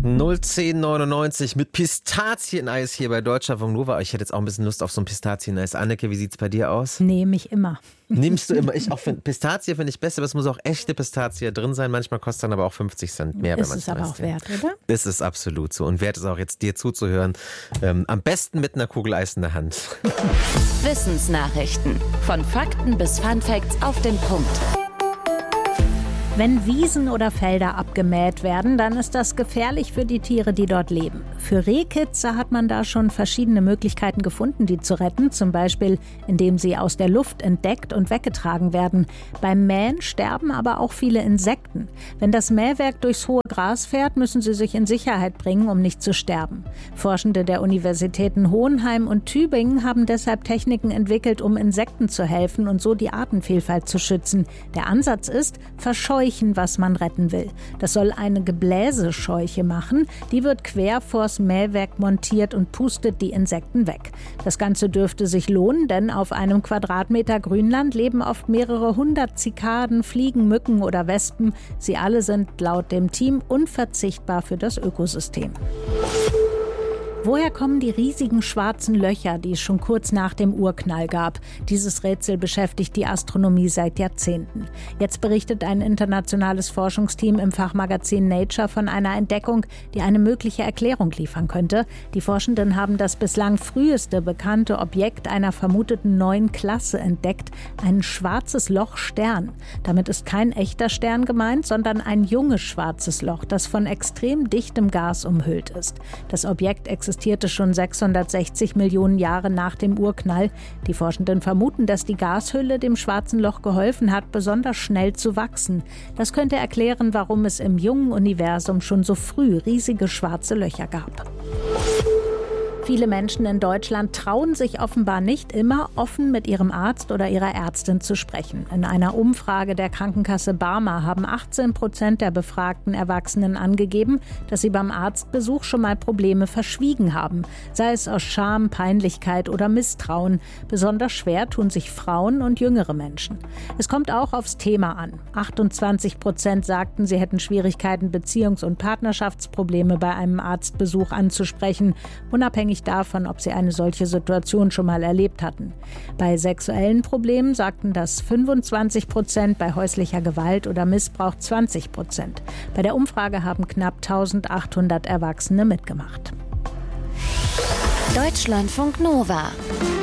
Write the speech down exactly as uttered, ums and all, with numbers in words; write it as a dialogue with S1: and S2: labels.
S1: null zehn neunundneunzig mit Pistazieneis hier bei Deutschlandfunk Nova. Ich hätte jetzt auch ein bisschen Lust auf so ein Pistazieneis. Anneke, wie sieht's bei dir aus?
S2: Nehme ich immer.
S1: Nimmst du immer? Ich auch find, Pistazie finde ich besser, aber es muss auch echte Pistazie drin sein. Manchmal kostet dann aber auch fünfzig Cent mehr.
S2: Ist es aber auch wert, oder?
S1: Das ist absolut so. Und wert ist auch jetzt dir zuzuhören. Ähm, am besten mit einer Kugel Eis in der Hand.
S3: Wissensnachrichten. Von Fakten bis Funfacts auf den Punkt.
S2: Wenn Wiesen oder Felder abgemäht werden, dann ist das gefährlich für die Tiere, die dort leben. Für Rehkitze hat man da schon verschiedene Möglichkeiten gefunden, die zu retten. Zum Beispiel, indem sie aus der Luft entdeckt und weggetragen werden. Beim Mähen sterben aber auch viele Insekten. Wenn das Mähwerk durchs hohe Gras fährt, müssen sie sich in Sicherheit bringen, um nicht zu sterben. Forschende der Universitäten Hohenheim und Tübingen haben deshalb Techniken entwickelt, um Insekten zu helfen und so die Artenvielfalt zu schützen. Der Ansatz ist, verscheuchen, was man retten will. Das soll eine Gebläsescheuche machen. Die wird quer vors Mähwerk montiert und pustet die Insekten weg. Das Ganze dürfte sich lohnen, denn auf einem Quadratmeter Grünland leben oft mehrere hundert Zikaden, Fliegen, Mücken oder Wespen. Sie alle sind laut dem Team unverzichtbar für das Ökosystem. Woher kommen die riesigen schwarzen Löcher, die es schon kurz nach dem Urknall gab? Dieses Rätsel beschäftigt die Astronomie seit Jahrzehnten. Jetzt berichtet ein internationales Forschungsteam im Fachmagazin Nature von einer Entdeckung, die eine mögliche Erklärung liefern könnte. Die Forschenden haben das bislang früheste bekannte Objekt einer vermuteten neuen Klasse entdeckt, ein schwarzes Loch-Stern. Damit ist kein echter Stern gemeint, sondern ein junges schwarzes Loch, das von extrem dichtem Gas umhüllt ist. Das Objekt existiert existierte schon sechshundertsechzig Millionen Jahre nach dem Urknall. Die Forschenden vermuten, dass die Gashülle dem schwarzen Loch geholfen hat, besonders schnell zu wachsen. Das könnte erklären, warum es im jungen Universum schon so früh riesige schwarze Löcher gab. Viele Menschen in Deutschland trauen sich offenbar nicht immer, offen mit ihrem Arzt oder ihrer Ärztin zu sprechen. In einer Umfrage der Krankenkasse Barmer haben achtzehn Prozent der befragten Erwachsenen angegeben, dass sie beim Arztbesuch schon mal Probleme verschwiegen haben. Sei es aus Scham, Peinlichkeit oder Misstrauen. Besonders schwer tun sich Frauen und jüngere Menschen. Es kommt auch aufs Thema an. achtundzwanzig Prozent sagten, sie hätten Schwierigkeiten, Beziehungs- und Partnerschaftsprobleme bei einem Arztbesuch anzusprechen, unabhängig davon, ob sie eine solche Situation schon mal erlebt hatten. Bei sexuellen Problemen sagten das fünfundzwanzig Prozent, bei häuslicher Gewalt oder Missbrauch zwanzig Prozent. Bei der Umfrage haben knapp eintausendachthundert Erwachsene mitgemacht.
S3: Deutschlandfunk Nova.